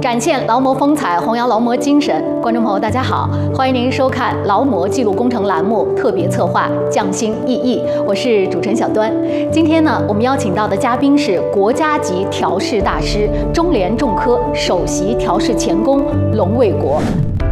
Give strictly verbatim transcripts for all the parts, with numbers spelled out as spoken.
展现劳模风采，弘扬劳模精神。观众朋友，大家好，欢迎您收看劳模记录工程栏目特别策划《匠心意义》，我是主持人小端。今天呢，我们邀请到的嘉宾是国家级调试大师、中联重科首席调试钳工龙卫国。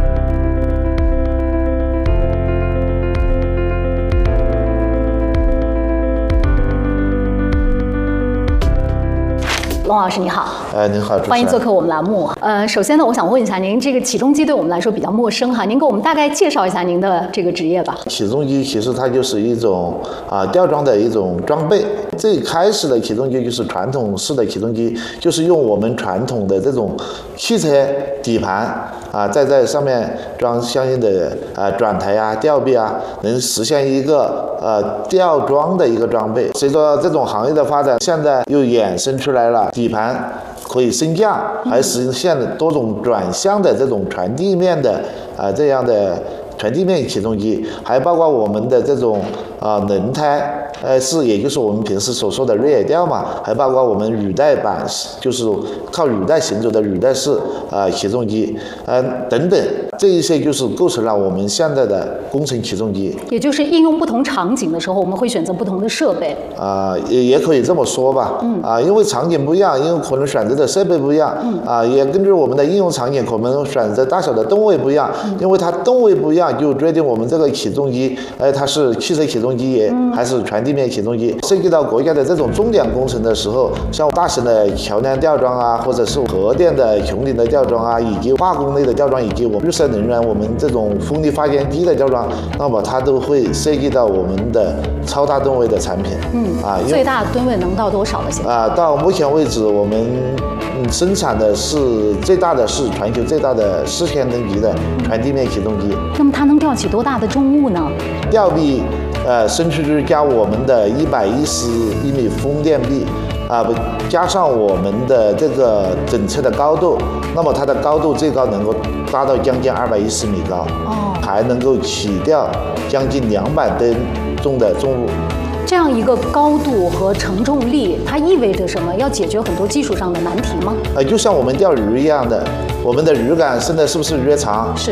龙老师你好， 哎，您好， 欢迎做客我们栏目。呃，首先呢，我想问一下您，这个起重机对我们来说比较陌生哈，您给我们大概介绍一下您的这个职业吧。 起重机其实它就是一种啊吊装的一种装备。最开始的起重机就是传统式的起重机，就是用我们传统的这种汽车底盘啊，再在上面装相应的啊转台啊、吊臂啊，能实现一个呃吊装的一个装备。随着这种行业的发展，现在又衍生出来了。 底盘可以升降，还实现了多种转向的这种传递面的啊、呃、这样的传递面起重机，还包括我们的这种啊、呃、轮胎呃式，也就是我们平时所说的瑞尔吊嘛，还包括我们履带板，就是靠履带行走的履带式啊、呃、起重机，呃等等，这一些就是构成了我们现在的工程起重机。 也就是应用不同场景的时候，我们会选择不同的设备。 啊、呃，也也可以这么说吧。嗯。啊、呃，因为场景不一样，因为可能选择的设备不一样。嗯。啊、呃，也根据我们的应用场景，可能选择大小的吨位不一样。嗯。因为它吨位不一样，就决定我们这个起重机，哎，它是汽车起重机也、嗯、还是传递面起重机。涉及到国家的这种重点工程的时候，像大型的桥梁吊装啊，或者是核电的穹顶的吊装啊，以及化工类的吊装，以及我们绿色能源我们这种风力发电机的吊装，那么它都会涉及到我们的超大吨位的产品。嗯。啊， 最大的吨位能到多少了？现在？ 啊，到目前为止，我们嗯生产的是最大的是全球最大的四千吨级的传递面起重机。 那么它能吊起多大的重物呢？ 吊臂，呃，伸出去加我们的一百一十一米风电臂，啊，不加上我们的这个整车的高度，那么它的高度最高能够达到将近二百一十米高。哦。还能够起吊将近两百吨重的重物。 这样一个高度和承重力，它意味着什么？要解决很多技术上的难题吗？ 呃，就像我们钓鱼一样的，我们的鱼竿伸的是不是越长？ 是。